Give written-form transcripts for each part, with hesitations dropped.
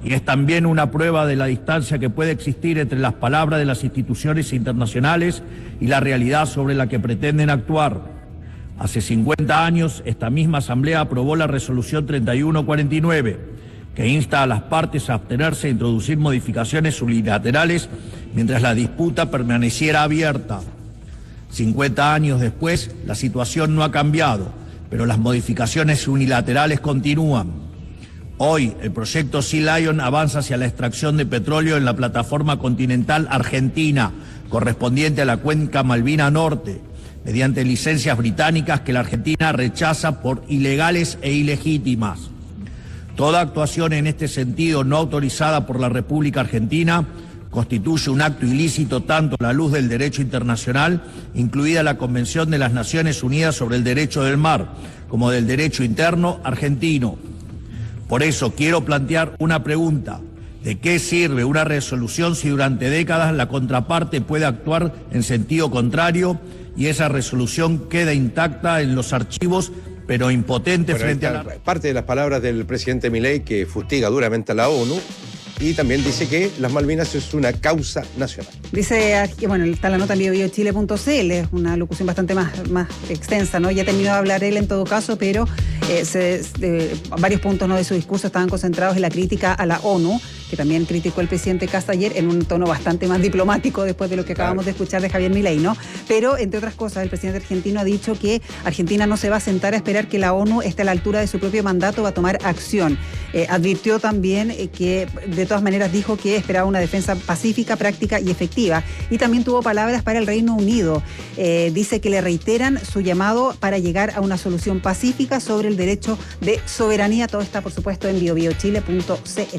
Y es también una prueba de la distancia que puede existir entre las palabras de las instituciones internacionales y la realidad sobre la que pretenden actuar. Hace 50 años, esta misma Asamblea aprobó la resolución 3149, que insta a las partes a abstenerse de introducir modificaciones unilaterales mientras la disputa permaneciera abierta. 50 años después, la situación no ha cambiado, pero las modificaciones unilaterales continúan. Hoy, el proyecto Sea Lion avanza hacia la extracción de petróleo en la plataforma continental argentina, correspondiente a la cuenca Malvina Norte, mediante licencias británicas que la Argentina rechaza por ilegales e ilegítimas. Toda actuación en este sentido no autorizada por la República Argentina constituye un acto ilícito tanto a la luz del derecho internacional, incluida la Convención de las Naciones Unidas sobre el Derecho del Mar, como del derecho interno argentino. Por eso quiero plantear una pregunta. ¿De qué sirve una resolución si durante décadas la contraparte puede actuar en sentido contrario y esa resolución queda intacta en los archivos, pero impotente frente a la... Parte de las palabras del presidente Milei, que fustiga duramente a la ONU, y también dice que las Malvinas es una causa nacional. Dice, bueno, está la nota en biochile.cl, es una locución bastante más extensa, ¿no? Ya terminó de hablar él en todo caso, pero varios puntos, ¿no?, de su discurso estaban concentrados en la crítica a la ONU, que también criticó el presidente Kast ayer en un tono bastante más diplomático después de lo que acabamos de escuchar de Javier Milei, ¿no? Pero, entre otras cosas, el presidente argentino ha dicho que Argentina no se va a sentar a esperar que la ONU esté a la altura de su propio mandato, va a tomar acción. Advirtió también que, de todas maneras, dijo que esperaba una defensa pacífica, práctica y efectiva. Y también tuvo palabras para el Reino Unido. Dice que le reiteran su llamado para llegar a una solución pacífica sobre el derecho de soberanía. Todo está, por supuesto, en biobiochile.cl.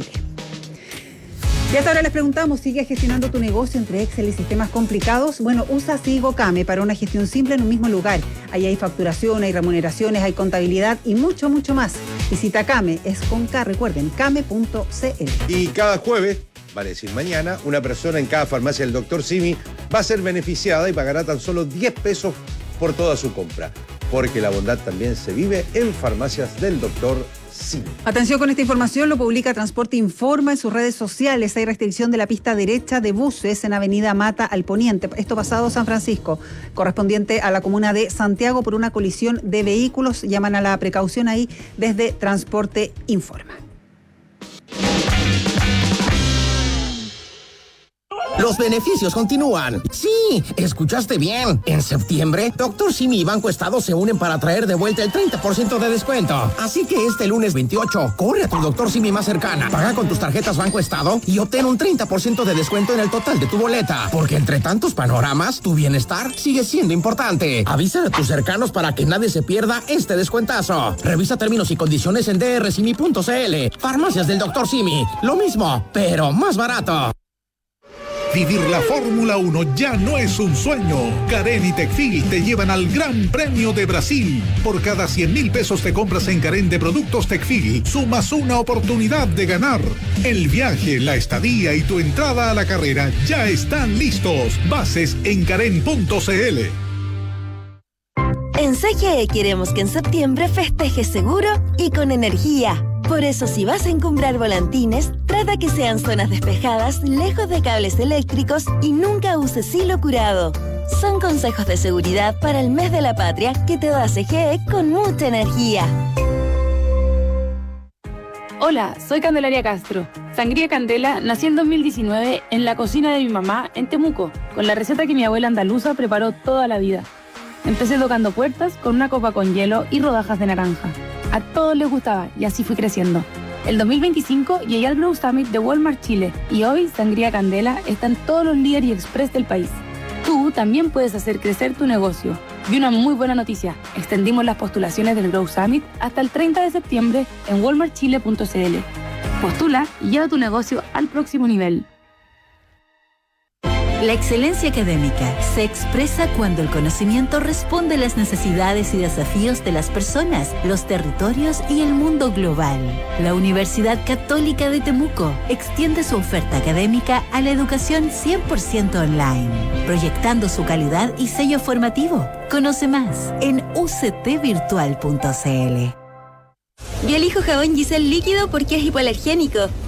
Y hasta ahora les preguntamos, ¿sigues gestionando tu negocio entre Excel y sistemas complicados? Bueno, usa Sigo Kame para una gestión simple en un mismo lugar. Ahí hay facturación, hay remuneraciones, hay contabilidad y mucho, mucho más. Visita Kame, es con K, recuerden, kame.cl. Y cada jueves, vale decir mañana, una persona en cada farmacia del Dr. Simi va a ser beneficiada y pagará tan solo 10 pesos por toda su compra. Porque la bondad también se vive en farmacias del Dr. Simi. Atención con esta información, lo publica Transporte Informa en sus redes sociales. Hay restricción de la pista derecha de buses en Avenida Mata al Poniente. Esto pasado San Francisco, correspondiente a la comuna de Santiago por una colisión de vehículos. Llaman a la precaución ahí desde Transporte Informa. Los beneficios continúan. Sí, escuchaste bien. En septiembre, Dr. Simi y Banco Estado se unen para traer de vuelta el 30% de descuento. Así que este lunes 28, corre a tu Dr. Simi más cercana, paga con tus tarjetas Banco Estado y obtén un 30% de descuento en el total de tu boleta. Porque entre tantos panoramas, tu bienestar sigue siendo importante. Avisa a tus cercanos para que nadie se pierda este descuentazo. Revisa términos y condiciones en drsimi.cl. Farmacias del Dr. Simi. Lo mismo, pero más barato. Vivir la Fórmula 1 ya no es un sueño. Carén y Tecfil te llevan al Gran Premio de Brasil. Por cada 100.000 pesos te compras en Carén de productos Tecfil, sumas una oportunidad de ganar. El viaje, la estadía y tu entrada a la carrera ya están listos. Bases en carén.cl. En CGE queremos que en septiembre festejes seguro y con energía. Por eso, si vas a encumbrar volantines, trata que sean zonas despejadas, lejos de cables eléctricos y nunca uses hilo curado. Son consejos de seguridad para el mes de la patria que te da CGE con mucha energía. Hola, soy Candelaria Castro. Sangría Candela nació en 2019 en la cocina de mi mamá en Temuco, con la receta que mi abuela andaluza preparó toda la vida. Empecé tocando puertas con una copa con hielo y rodajas de naranja. A todos les gustaba y así fui creciendo. El 2025 llegué al Grow Summit de Walmart Chile y hoy Sangría Candela está en todos los Líder y Express del país. Tú también puedes hacer crecer tu negocio. Y una muy buena noticia, extendimos las postulaciones del Grow Summit hasta el 30 de septiembre en walmartchile.cl. Postula y lleva tu negocio al próximo nivel. La excelencia académica se expresa cuando el conocimiento responde a las necesidades y desafíos de las personas, los territorios y el mundo global. La Universidad Católica de Temuco extiende su oferta académica a la educación 100% online, proyectando su calidad y sello formativo. Conoce más en uctvirtual.cl. Yo elijo jabón Giselle líquido porque es hipoalergénico